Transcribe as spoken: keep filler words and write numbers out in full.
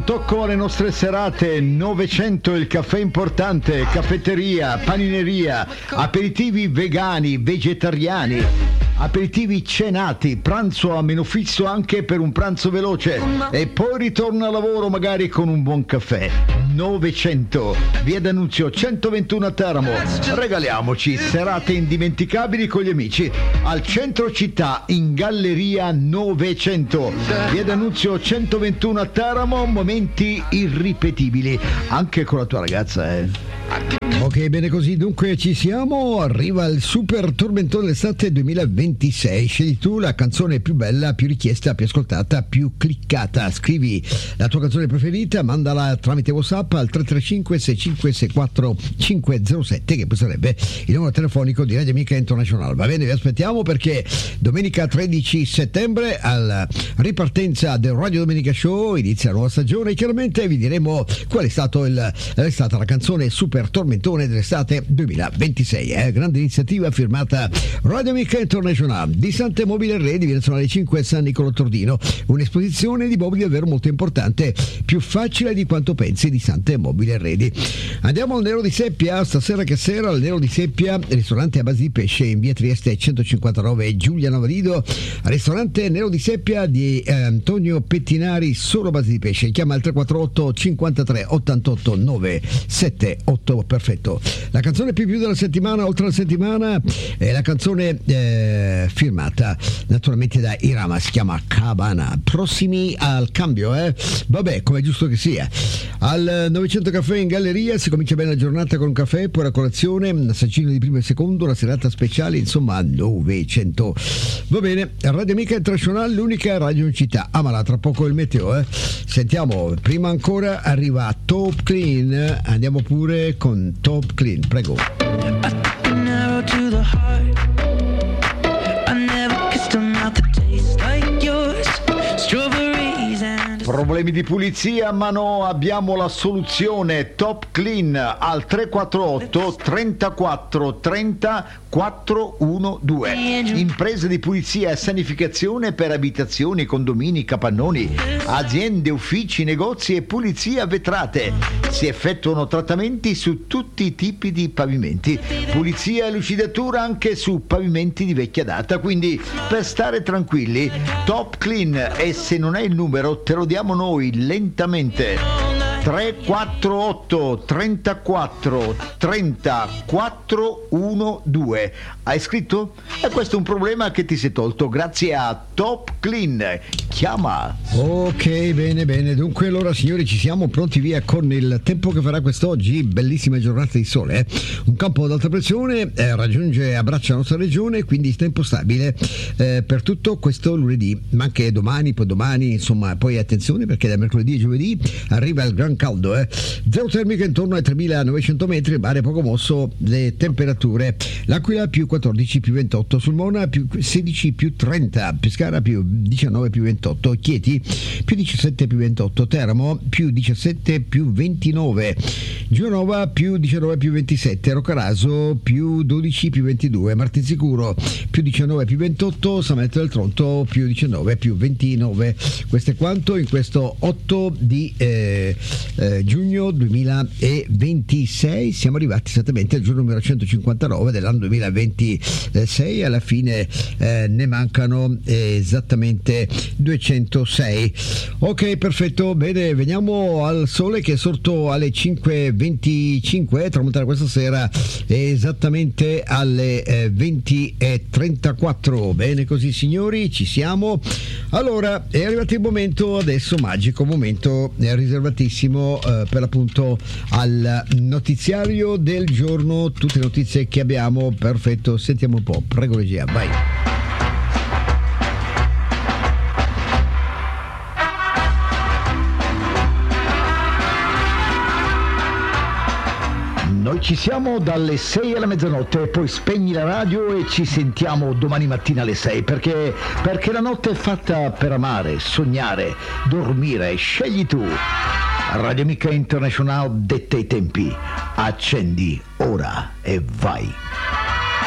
tocco alle nostre serate. Novecento il caffè importante, caffetteria, panineria, aperitivi vegani, vegetariani, aperitivi cenati, pranzo a meno fisso anche per un pranzo veloce e poi ritorno al lavoro magari con un buon caffè. Novecento, via D'Annunzio centoventuno a Teramo. Regaliamoci serate indimenticabili con gli amici al centro città in Galleria Novecento, via D'Annunzio centoventuno a Teramo. Momenti irripetibili anche con la tua ragazza, eh. Ok, bene così, dunque ci siamo, arriva il super tormentone dell'estate duemilaventisei. Scegli tu la canzone più bella, più richiesta, più ascoltata, più cliccata. Scrivi la tua canzone preferita, mandala tramite WhatsApp al tre tre cinque sei cinque sei quattro cinque zero sette, che poi sarebbe il numero telefonico di Radio Amica International. Va bene, vi aspettiamo perché domenica tredici settembre, alla ripartenza del Radio Domenica Show, inizia la nuova stagione e chiaramente vi diremo qual è stato il, è stata la canzone super tormentone dell'estate duemilaventisei. Eh? Grande iniziativa firmata Radio Amica International. Di Sante Mobile Redi, via Nazionale cinque, San Nicolo Tordino, un'esposizione di mobili davvero molto importante, più facile di quanto pensi, di Sante Mobile Redi. Andiamo al Nero di Seppia, stasera che sera al Nero di Seppia, ristorante a base di pesce in via Trieste centocinquantanove, Giulia Navalido, ristorante Nero di Seppia di eh, Antonio Pettinari, solo a base di pesce. Chiama al tre quattro otto cinquantatré ottantotto novecentosettantotto. Perfetto. La canzone più più della settimana, oltre la settimana, è la canzone eh, firmata naturalmente da Irama, si chiama Cabana. Prossimi al cambio, eh? Vabbè, come è giusto che sia. Al Novecento Caffè in Galleria si comincia bene la giornata con un caffè, poi la colazione, un assaggino di primo e secondo, la serata speciale, insomma Novecento. Va bene, Radio Amica International, l'unica radio in città. Ah, ma là, tra poco il meteo, eh? Sentiamo, prima ancora arriva Top Clean, andiamo pure con Top Clean, prego. Problemi di pulizia? Ma no, abbiamo la soluzione. Top Clean al tre quattro otto trentaquattro trenta quattrocentododici. Imprese di pulizia e sanificazione per abitazioni, condomini, capannoni, aziende, uffici, negozi e pulizia vetrate. Si effettuano trattamenti su tutti i tipi di pavimenti, pulizia e lucidatura anche su pavimenti di vecchia data, quindi per stare tranquilli Top Clean, e se non è il numero te lo diamo noi lentamente: tre quattro otto trentaquattro trenta quattrocentododici. Hai scritto? E questo è un problema che ti sei tolto grazie a Top Clean. Chiama. Ok, bene bene, dunque allora signori ci siamo pronti via con il tempo che farà quest'oggi. Bellissima giornata di sole, eh? Un campo ad alta pressione eh, raggiunge e abbraccia la nostra regione, quindi tempo stabile eh, per tutto questo lunedì, ma anche domani, poi domani, insomma. Poi attenzione perché da mercoledì e giovedì arriva il gran caldo, eh? Zero termica intorno ai tremilanovecento metri, il mare poco mosso, le temperature: L'Aquila più quattordici più ventotto, Sulmona più sedici più trenta, Pescara più diciannove più ventotto, Chieti più diciassette più ventotto, Teramo più diciassette più ventinove, Giovanova più diciannove più ventisette, Roccaraso più dodici più ventidue, Martinsicuro più diciannove più ventotto, San Benedetto del Tronto più diciannove più ventinove. Questo è quanto in questo otto di eh, eh, giugno duemilaventisei. Siamo arrivati esattamente al giorno numero centocinquantanove dell'anno duemilaventisei. Alla fine eh, ne mancano eh, esattamente duecentosei. Ok, perfetto, bene, veniamo al sole che è sorto alle cinque e venticinque, tramonterà questa sera esattamente alle eh, venti e trentaquattro. Bene così signori, ci siamo. Allora è arrivato il momento adesso magico, momento eh, riservatissimo eh, per l'appunto al notiziario del giorno, tutte le notizie che abbiamo. Perfetto, sentiamo un po', prego regia, vai. Noi ci siamo dalle sei alla mezzanotte, poi spegni la radio e ci sentiamo domani mattina alle sei, perché, perché la notte è fatta per amare, sognare, dormire. Scegli tu. Radio Amica International detta i tempi. Accendi ora e vai.